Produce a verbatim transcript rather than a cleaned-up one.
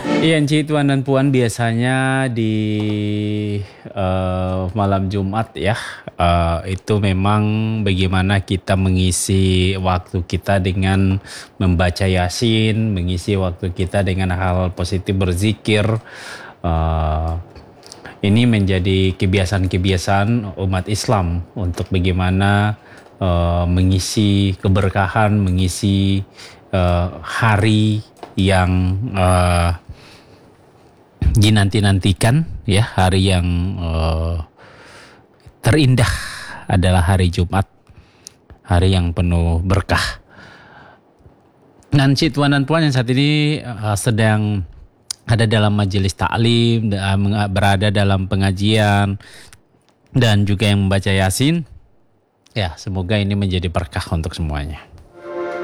Iya, Ci, Tuan dan Puan, biasanya di eh, malam Jumat ya, eh, itu memang bagaimana kita mengisi waktu kita dengan membaca Yasin, mengisi waktu kita dengan hal positif berzikir. Eh, ini menjadi kebiasaan-kebiasaan umat Islam untuk bagaimana eh, mengisi keberkahan, mengisi eh, hari yang eh, dinanti-nantikan, ya, hari yang uh, terindah adalah hari Jumat, hari yang penuh berkah. Nanti Tuan dan Puan yang saat ini uh, sedang ada dalam majelis taklim, uh, berada dalam pengajian dan juga yang membaca Yasin, ya, semoga ini menjadi berkah untuk semuanya.